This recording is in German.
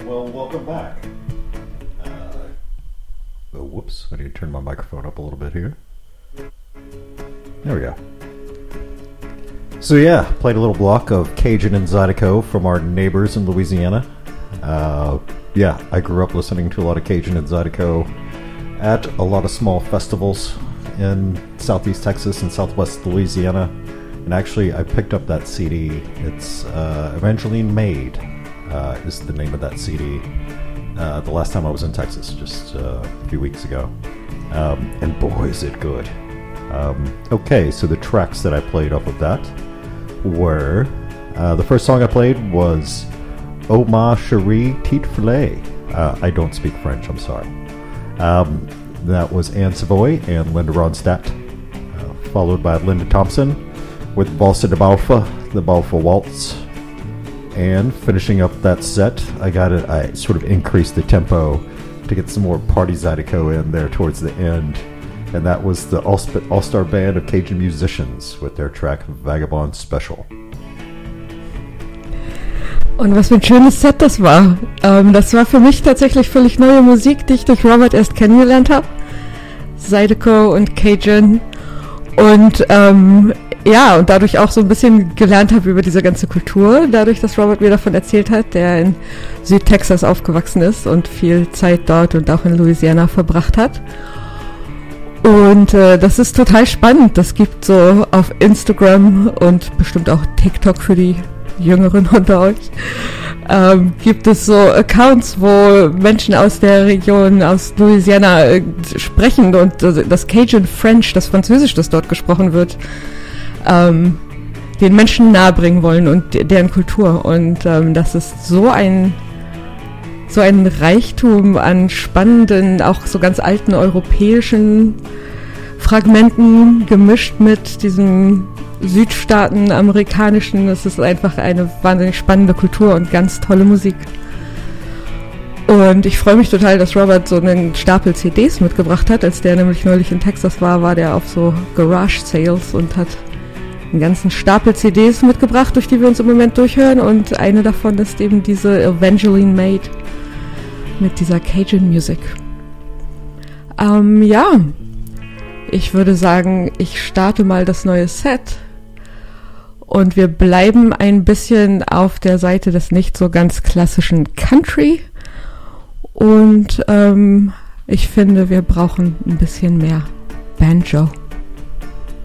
Well, welcome back. Oh, whoops. I need to turn my microphone up a little bit here. There we go. So yeah, played a little block of Cajun and Zydeco from our neighbors in Louisiana. Yeah, I grew up listening to a lot of Cajun and Zydeco at a lot of small festivals in southeast Texas and southwest Louisiana. And actually, I picked up that CD. It's Evangeline Maid is the name of that CD. The last time I was in Texas, just a few weeks ago. And boy, is it good. Okay, so the tracks that I played off of that were... the first song I played was Oh Ma Cherie Tit Filet. I don't speak French, I'm sorry. That was Anne Savoy and Linda Ronstadt, followed by Linda Thompson with Valsa de Balfa, the Balfa Waltz. And finishing up that set, I sort of increased the tempo to get some more party Zydeco in there towards the end. And that was the All-Star Band of Cajun Musicians with their track Vagabond Special. Und was für ein schönes Set das war. Das war für mich tatsächlich völlig neue Musik, die ich durch Robert erst kennengelernt habe. Zydeco und Cajun. Und ja, und dadurch auch so ein bisschen gelernt habe über diese ganze Kultur, dadurch, dass Robert mir davon erzählt hat, der in Südtexas aufgewachsen ist und viel Zeit dort und auch in Louisiana verbracht hat. Und das ist total spannend. Das gibt so auf Instagram und bestimmt auch TikTok für die Jüngeren unter euch, gibt es so Accounts, wo Menschen aus der Region, aus Louisiana sprechen und das Cajun French, das Französisch, das dort gesprochen wird, den Menschen nahebringen wollen und deren Kultur. Und das ist so ein Reichtum an spannenden, auch so ganz alten europäischen Fragmenten gemischt mit diesem Südstaaten-amerikanischen. Das ist einfach eine wahnsinnig spannende Kultur und ganz tolle Musik. Und ich freue mich total, dass Robert so einen Stapel CDs mitgebracht hat. Als der nämlich neulich in Texas war der auf so Garage-Sales und hat einen ganzen Stapel CDs mitgebracht, durch die wir uns im Moment durchhören. Und eine davon ist eben diese Evangeline Maid mit dieser Cajun-Musik. Ja, ich würde sagen, ich starte mal das neue Set. Und wir bleiben ein bisschen auf der Seite des nicht so ganz klassischen Country. Und ich finde, wir brauchen ein bisschen mehr Banjo.